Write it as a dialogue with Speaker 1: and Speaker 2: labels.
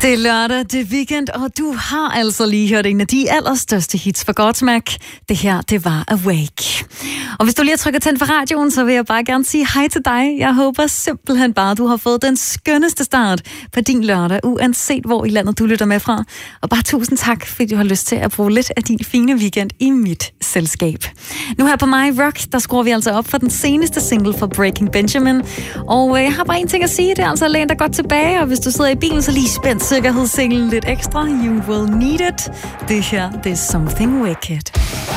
Speaker 1: Det er lørdag, det er weekend, og du har altså lige hørt en af de allerstørste hits for Godsmack. Det her, det var Awake. Og hvis du lige har trykket tænd for radioen, så vil jeg bare gerne sige hej til dig. Jeg håber simpelthen bare, du har fået den skønneste start på din lørdag, uanset hvor i landet du lytter med fra. Og bare tusind tak, fordi du har lyst til at bruge lidt af din fine weekend i mit selskab. Nu her på My Rock, der skruer vi altså op for den seneste single for Breaking Benjamin. Og jeg har bare en ting at sige, det er altså læn dig godt tilbage, og hvis du sidder i bilen, så lige spændt sikkerhedssinglen lidt ekstra. You will need it. Det her, det er Something Wicked.